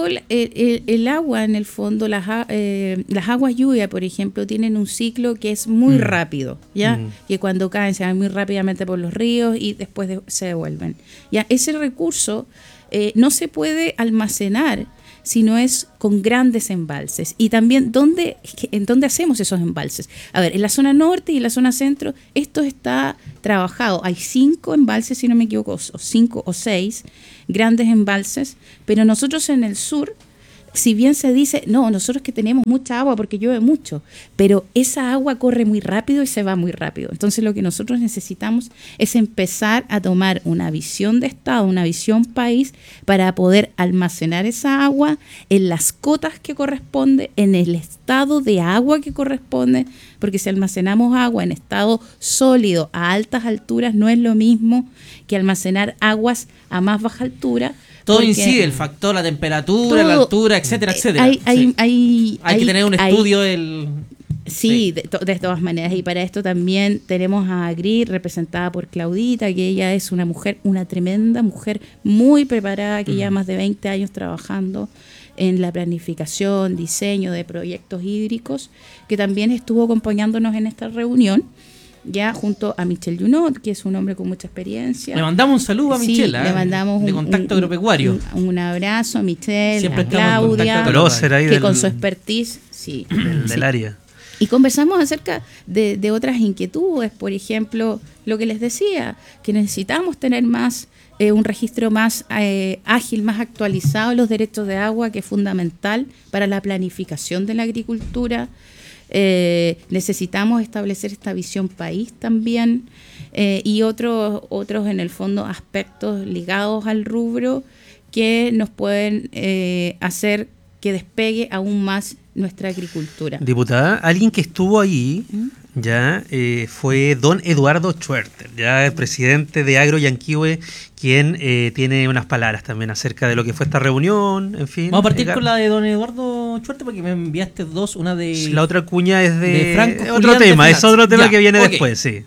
el agua, en el fondo, las aguas lluvia, por ejemplo, tienen un ciclo que es muy rápido, ¿ya? Que cuando caen se van muy rápidamente por los ríos y después se devuelven. ¿Ya? Ese recurso no se puede almacenar si no es con grandes embalses. Y también, ¿en dónde hacemos esos embalses? A ver, en la zona norte y en la zona centro, esto está trabajado. Hay 5 embalses, si no me equivoco, 5 o 6 grandes embalses, pero nosotros en el sur, si bien se dice, no, nosotros que tenemos mucha agua porque llueve mucho, pero esa agua corre muy rápido y se va muy rápido. Entonces lo que nosotros necesitamos es empezar a tomar una visión de Estado, una visión país, para poder almacenar esa agua en las cotas que corresponde, en el estado de agua que corresponde, porque si almacenamos agua en estado sólido a altas alturas no es lo mismo que almacenar aguas a más baja altura. Todo incide, el factor, la temperatura, la altura, etcétera, etcétera. Hay que tener un estudio del... Sí, de todas maneras. Y para esto también tenemos a Agri, representada por Claudita, que ella es una mujer, una tremenda mujer, muy preparada, que lleva más de 20 años trabajando en la planificación, diseño de proyectos hídricos, que también estuvo acompañándonos en esta reunión, ya junto a Michel Junot, que es un hombre con mucha experiencia. Le mandamos un saludo a Michel, le mandamos de Contacto Agropecuario. Un abrazo a Michel, siempre a Claudia, que con su expertise del área. Y conversamos acerca de otras inquietudes, por ejemplo, lo que les decía, que necesitamos tener más un registro más ágil, más actualizado de los derechos de agua, que es fundamental para la planificación de la agricultura. Necesitamos establecer esta visión país también, y otros en el fondo aspectos ligados al rubro que nos pueden hacer que despegue aún más nuestra agricultura. Diputada, alguien que estuvo ahí ya fue don Eduardo Schwerter, ya el presidente de Agro Yanquihue, quien tiene unas palabras también acerca de lo que fue esta reunión, en fin. Vamos a partir con la de don Eduardo Schwerter, porque me enviaste dos, una de... La otra cuña es de Franco otro Julián tema, de es otro tema que viene okay. después, sí.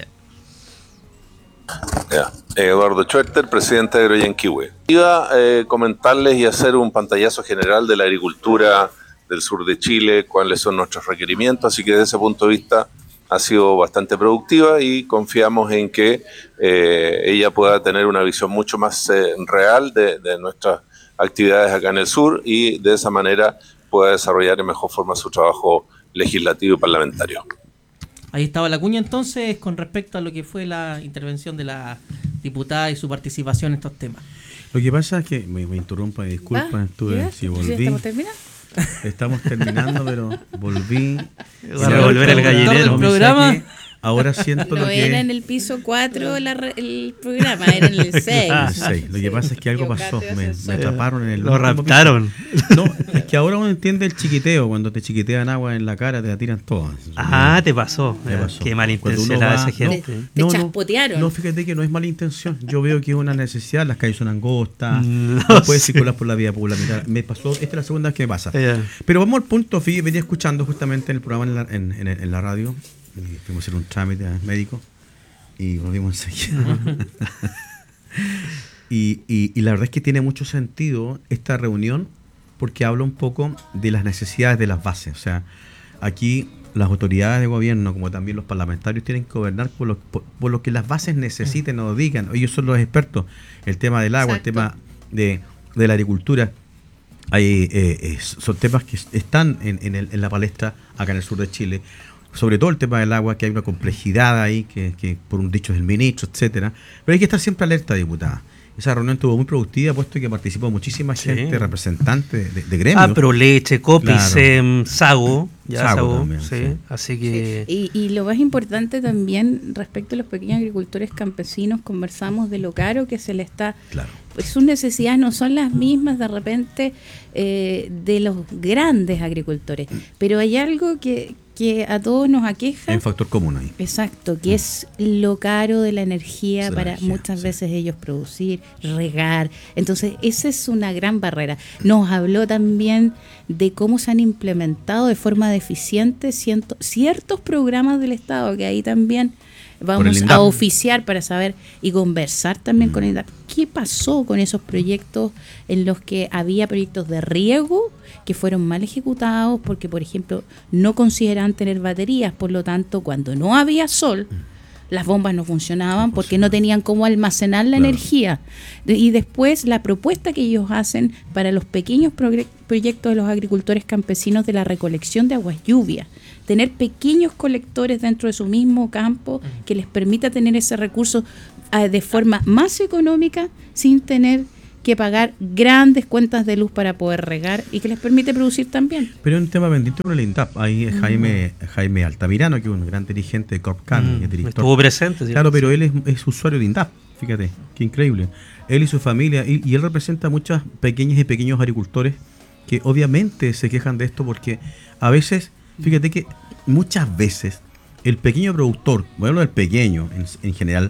Eduardo Schwerter, presidente de Agro Yanquihue. Iba a comentarles y hacer un pantallazo general de la agricultura del sur de Chile, cuáles son nuestros requerimientos, así que desde ese punto de vista ha sido bastante productiva y confiamos en que ella pueda tener una visión mucho más real de nuestras actividades acá en el sur y de esa manera pueda desarrollar de mejor forma su trabajo legislativo y parlamentario. Ahí estaba la cuña entonces con respecto a lo que fue la intervención de la diputada y su participación en estos temas. Lo que pasa es que, me interrumpa, disculpa, si volví. Estamos terminando, pero volví. Va a revolver el gallinero. ¿El programa? Ahora siento no lo que... era en el piso 4 el programa, era en el 6. Lo que pasa es que algo pasó, me atraparon en el... Lo raptaron. No, es que ahora uno entiende el chiquiteo, cuando te chiquitean agua en la cara te la tiran todas. Te pasó. Qué malintencionada esa gente. Te chaspotearon. No, fíjate que no es mala intención. Yo veo que es una necesidad, las calles son angostas, no puedes circular por la vía pública. Me pasó, esta es la segunda vez que me pasa. Pero vamos al punto, venía escuchando justamente en el programa en la radio. Fuimos a hacer un trámite médico y volvimos enseguida. y la verdad es que tiene mucho sentido esta reunión porque habla un poco de las necesidades de las bases. O sea, aquí las autoridades de gobierno, como también los parlamentarios, tienen que gobernar por lo que las bases necesiten o digan. Ellos son los expertos. El tema del agua, Exacto. El tema de la agricultura. Son temas que están en la palestra acá en el sur de Chile. Sobre todo el tema del agua, que hay una complejidad ahí, que por un dicho del ministro, etcétera. Pero hay que estar siempre alerta, diputada. Esa reunión estuvo muy productiva, puesto que participó muchísima gente, representantes de gremios. Proleche, Copicem, Sago. Sago también, sí. Así que... Y lo más importante también, respecto a los pequeños agricultores campesinos, conversamos de lo caro que se le está... Claro. Pues sus necesidades no son las mismas de repente de los grandes agricultores. Pero hay algo que a todos nos aqueja. Hay un factor común ahí. Exacto, que es lo caro de la energía para muchas veces ellos producir, regar. Entonces, esa es una gran barrera. Nos habló también de cómo se han implementado de forma deficiente ciertos programas del Estado, que ahí también vamos a oficiar para saber y conversar también con el INDAP. ¿Qué pasó con esos proyectos en los que había proyectos de riego que fueron mal ejecutados porque, por ejemplo, no consideraban tener baterías? Por lo tanto, cuando no había sol, las bombas no funcionaban porque no tenían cómo almacenar la energía. Y después la propuesta que ellos hacen para los pequeños proyectos de los agricultores campesinos de la recolección de aguas lluvias, tener pequeños colectores dentro de su mismo campo que les permita tener ese recurso de forma más económica sin tener que pagar grandes cuentas de luz para poder regar y que les permite producir también. Pero es un tema bendito con el INDAP. Ahí es Jaime Altamirano, que es un gran dirigente de Corpcan, director. Estuvo presente. ¿Sí? Claro, pero él es usuario de INDAP. Fíjate, qué increíble. Él y su familia, y él representa a muchas pequeñas y pequeños agricultores que obviamente se quejan de esto porque a veces, fíjate que muchas veces el pequeño productor, bueno, el pequeño en general,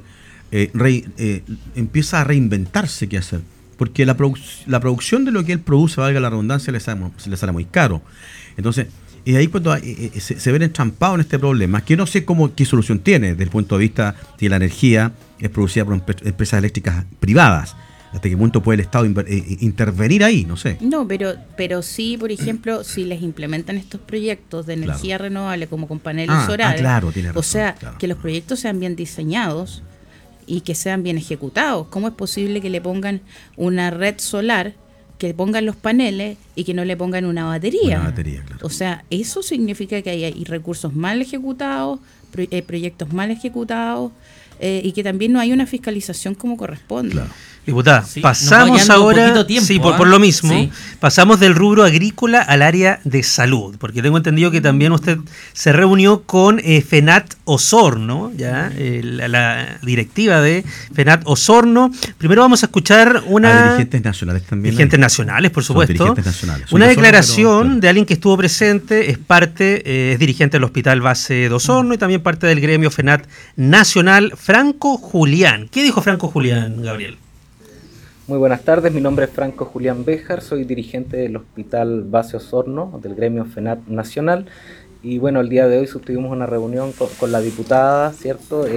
empieza a reinventarse qué hacer. Porque la producción de lo que él produce, valga la redundancia, le sale muy caro. Entonces, y ahí cuando se ven entrampados en este problema, que no sé qué solución tiene desde el punto de vista de la energía es producida por empresas eléctricas privadas. ¿Hasta qué punto puede el Estado intervenir ahí? No sé. No, pero sí, por ejemplo, si les implementan estos proyectos de energía renovable como con paneles solares, claro, tiene razón, o sea, que los proyectos sean bien diseñados y que sean bien ejecutados. ¿Cómo es posible que le pongan una red solar, que pongan los paneles y que no le pongan una batería? Una batería, claro. O sea, eso significa que hay recursos mal ejecutados, proyectos mal ejecutados, y que también no hay una fiscalización como corresponde. Claro. Diputada, pasamos ahora, tiempo, por lo mismo, pasamos del rubro agrícola al área de salud, porque tengo entendido que también usted se reunió con FENAT Osorno, ya la directiva de FENAT Osorno. Primero vamos a escuchar dirigentes nacionales también. Dirigentes nacionales, por supuesto. Dirigentes nacionales. Una declaración de alguien que estuvo presente, es dirigente del Hospital Base de Osorno y también parte del gremio FENAT Nacional, Franco Julián. ¿Qué dijo Franco Julián, Gabriel? Muy buenas tardes, mi nombre es Franco Julián Béjar, soy dirigente del Hospital Base Osorno, del gremio FENAT Nacional, y bueno, el día de hoy tuvimos una reunión con la diputada, ¿cierto?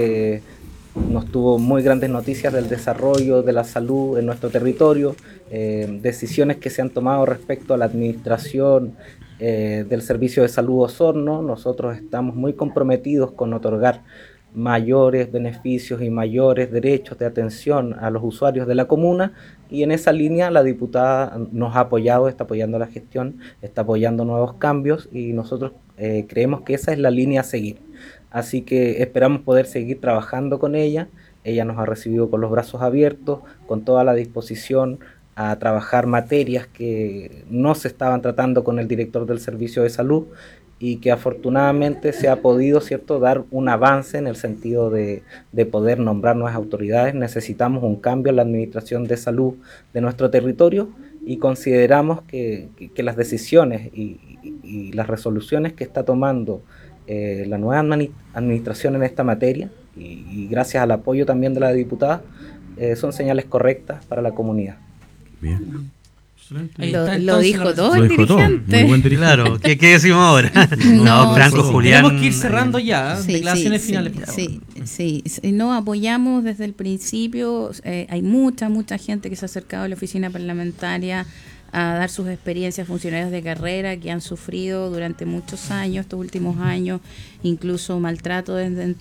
Nos tuvo muy grandes noticias del desarrollo de la salud en nuestro territorio, decisiones que se han tomado respecto a la administración del Servicio de Salud Osorno. Nosotros estamos muy comprometidos con otorgar mayores beneficios y mayores derechos de atención a los usuarios de la comuna, y en esa línea la diputada nos ha apoyado, está apoyando la gestión, está apoyando nuevos cambios, y nosotros creemos que esa es la línea a seguir. así que esperamos poder seguir trabajando con ella. Ella nos ha recibido con los brazos abiertos, con toda la disposición a trabajar materias que no se estaban tratando con el director del Servicio de Salud y que afortunadamente se ha podido, ¿cierto?, dar un avance en el sentido de poder nombrar nuevas autoridades. Necesitamos un cambio en la administración de salud de nuestro territorio y consideramos que las decisiones y las resoluciones que está tomando la nueva administración en esta materia, y gracias al apoyo también de la diputada, son señales correctas para la comunidad. Bien. Lo dijo todo el dirigente. Muy buen dirigente. Claro, ¿qué decimos ahora? No, Franco, Julián. Tenemos que ir cerrando ya, sí, declaraciones finales. Sí, no apoyamos desde el principio. Hay mucha gente que se ha acercado a la oficina parlamentaria a dar sus experiencias, funcionarios de carrera que han sufrido durante muchos años, estos últimos años, incluso maltrato desde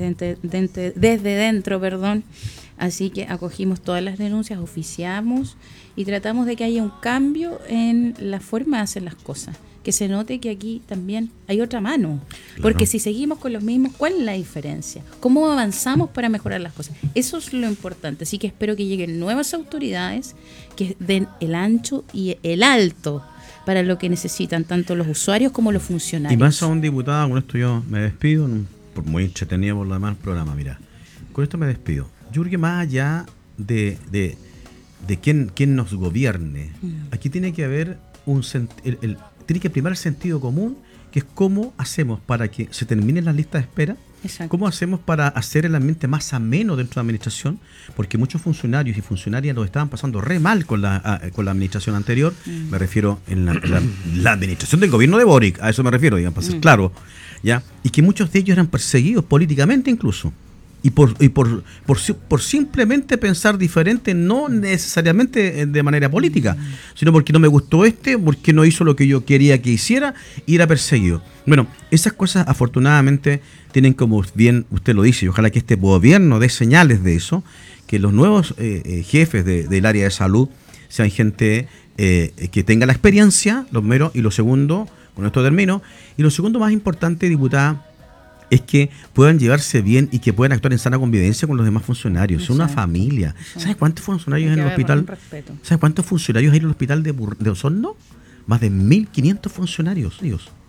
dentro, Así que acogimos todas las denuncias, oficiamos y tratamos de que haya un cambio en la forma de hacer las cosas, que se note que aquí también hay otra mano, porque si seguimos con los mismos, ¿cuál es la diferencia? ¿Cómo avanzamos para mejorar las cosas? Eso es lo importante, así que espero que lleguen nuevas autoridades que den el ancho y el alto para lo que necesitan tanto los usuarios como los funcionarios. Y más aún, diputada, con esto yo me despido, por muy entretenido por lo demás el programa, mira, con esto me despido. Yo creo que más allá de quién nos gobierne, aquí tiene que haber tiene que primar el sentido común, que es cómo hacemos para que se terminen las listas de espera. Exacto. ¿Cómo hacemos para hacer el ambiente más ameno dentro de la administración? Porque muchos funcionarios y funcionarias lo estaban pasando re mal con la administración anterior. Me refiero en la administración del gobierno de Boric, a eso me refiero, digamos, para ser claro, ¿ya? Y que muchos de ellos eran perseguidos políticamente incluso. Y por simplemente pensar diferente, no necesariamente de manera política, sino porque no me gustó porque no hizo lo que yo quería que hiciera y era perseguido. Bueno, esas cosas afortunadamente tienen, como bien usted lo dice, y ojalá que este gobierno dé señales de eso, que los nuevos jefes del área de salud sean gente que tenga la experiencia, lo primero, y lo segundo, con esto termino, y lo segundo más importante, diputada, es que puedan llevarse bien y que puedan actuar en sana convivencia con los demás funcionarios. Son una familia. ¿Sabes cuántos funcionarios hay en el hospital? ¿Sabes cuántos funcionarios hay en el hospital de Osorno? Más de 1.500 funcionarios.